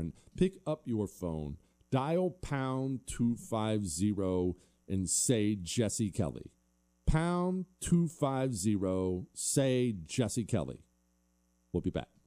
important. Pick up your phone, dial pound 250, and say Jesse Kelly. Pound 250, say Jesse Kelly. We'll be back.